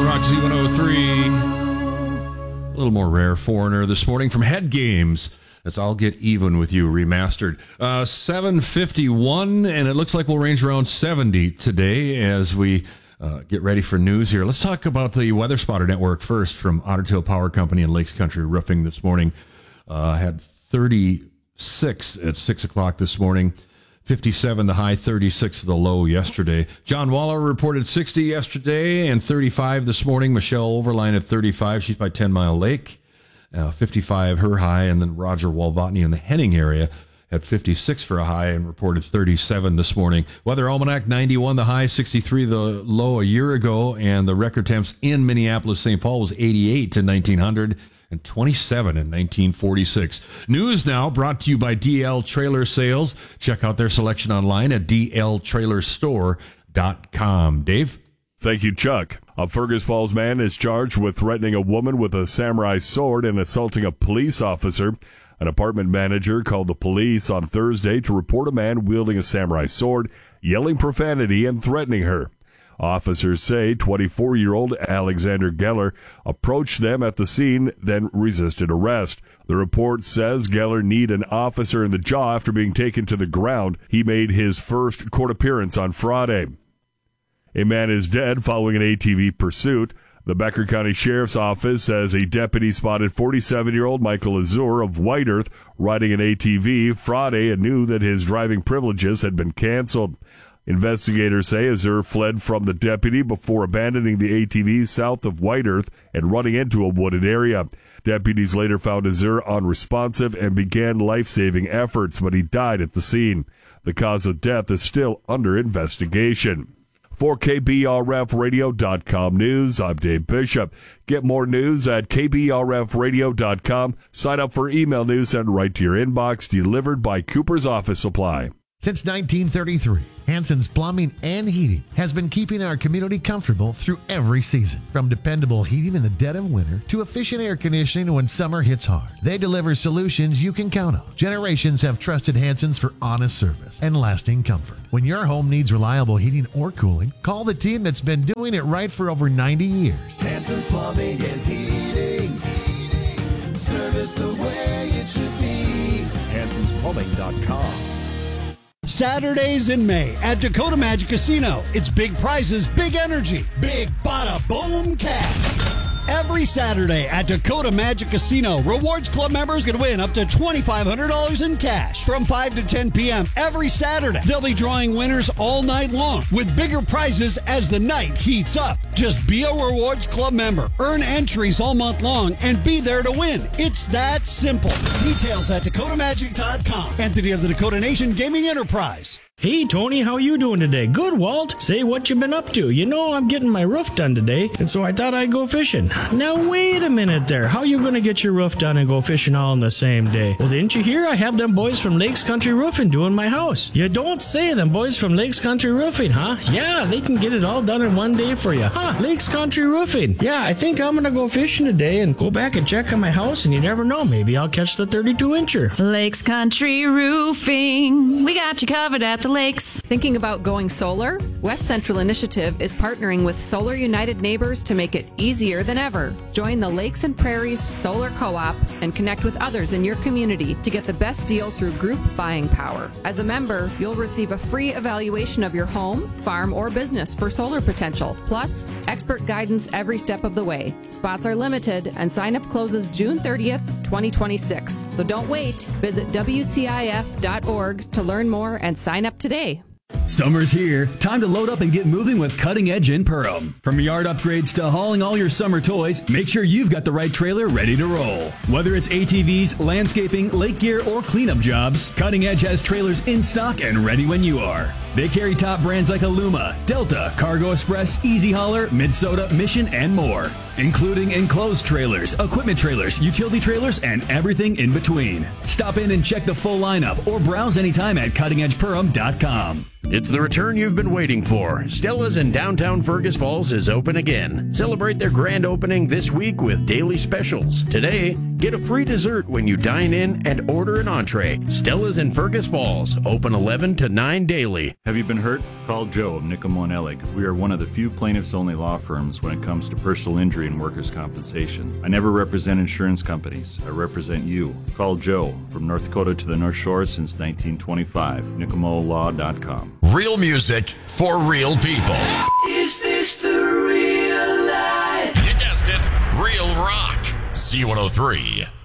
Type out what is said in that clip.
Rock Z103. A little more rare Foreigner this morning from Head Games. That's I'll Get Even With You remastered. 7:51, and it looks like we'll range around 70 today as we get ready for news here. Let's talk about the Weather Spotter Network first from Otter Tail Power Company and Lakes Country Roofing this morning. Had 36 at 6 o'clock this morning. 57 the high, 36 the low yesterday. John Waller reported 60 yesterday and 35 this morning. Michelle Overline at 35. She's by 10 Mile Lake. 55 her high. And then Roger Walvotny in the Henning area at 56 for a high and reported 37 this morning. Weather Almanac, 91 the high, 63 the low a year ago. And the record temps in Minneapolis, St. Paul was 88 in 1900. And 27 in 1946. News now brought to you by DL Trailer Sales. Check out their selection online at dltrailerstore.com. Dave? Thank you, Chuck. A Fergus Falls man is charged with threatening a woman with a samurai sword and assaulting a police officer. An apartment manager called the police on Thursday to report a man wielding a samurai sword, yelling profanity and threatening her. Officers say 24-year-old Alexander Geller approached them at the scene, then resisted arrest. The report says Geller kneed an officer in the jaw after being taken to the ground. He made his first court appearance on Friday. A man is dead following an ATV pursuit. The Becker County Sheriff's Office says a deputy spotted 47-year-old Michael Azur of White Earth riding an ATV Friday and knew that his driving privileges had been canceled. Investigators say Azur fled from the deputy before abandoning the ATV south of White Earth and running into a wooded area. Deputies later found Azur unresponsive and began life-saving efforts, but he died at the scene. The cause of death is still under investigation. For KBRFradio.com news, I'm Dave Bishop. Get more news at KBRFradio.com. Sign up for email news sent right to your inbox, delivered by Cooper's Office Supply. Since 1933, Hanson's Plumbing and Heating has been keeping our community comfortable through every season. From dependable heating in the dead of winter to efficient air conditioning when summer hits hard, they deliver solutions you can count on. Generations have trusted Hanson's for honest service and lasting comfort. When your home needs reliable heating or cooling, call the team that's been doing it right for over 90 years. Hanson's Plumbing and Heating. Service the way it should be. Hanson'sPlumbing.com. Saturdays in May at Dakota Magic Casino. It's big prizes, big energy, big bada boom cash. Every Saturday at Dakota Magic Casino, Rewards Club members can win up to $2,500 in cash from 5 to 10 p.m. every Saturday. They'll be drawing winners all night long with bigger prizes as the night heats up. Just be a Rewards Club member, earn entries all month long, and be there to win. It's that simple. Details at DakotaMagic.com. Entity of the Dakota Nation Gaming Enterprise. Hey, Tony, how you doing today? Good, Walt. Say what you been up to. You know, I'm getting my roof done today, and so I thought I'd go fishing. Now, wait a minute there. How you going to get your roof done and go fishing all on the same day? Well, didn't you hear I have them boys from Lakes Country Roofing doing my house? You don't say, them boys from Lakes Country Roofing, huh? Yeah, they can get it all done in one day for you. Huh, Lakes Country Roofing. Yeah, I think I'm going to go fishing today and go back and check on my house, and you never know. Maybe I'll catch the 32-incher. Lakes Country Roofing. We got you covered at the lakes. Thinking about going solar? West Central Initiative is partnering with Solar United Neighbors to make it easier than ever. Join the Lakes and Prairies Solar Co-op and connect with others in your community to get the best deal through group buying power. As a member, you'll receive a free evaluation of your home, farm, or business for solar potential, plus expert guidance every step of the way. Spots are limited and sign-up closes June 30th, 2026. So don't wait. Visit WCIF.org to learn more and sign up today. Summer's here. Time to load up and get moving with Cutting Edge in Perham. From yard upgrades to hauling all your summer toys, make sure you've got the right trailer ready to roll. Whether it's ATVs, landscaping, lake gear, or cleanup jobs, Cutting Edge has trailers in stock and ready when you are. They carry top brands like Aluma, Delta, Cargo Express, Easy Hauler, Minnesota, Mission, and more, including enclosed trailers, equipment trailers, utility trailers, and everything in between. Stop in and check the full lineup or browse anytime at CuttingEdgePerham.com. It's the return you've been waiting for. Stella's in downtown Fergus Falls is open again. Celebrate their grand opening this week with daily specials. Today, get a free dessert when you dine in and order an entree. Stella's in Fergus Falls, open 11 to 9 daily. Have you been hurt? Call Joe of Nicamo & Ellig. We are one of the few plaintiffs-only law firms when it comes to personal injury and workers' compensation. I never represent insurance companies. I represent you. Call Joe, from North Dakota to the North Shore since 1925. NicamolaLaw.com. Real music for real people. Is this the real life? You guessed it. Real rock. C103.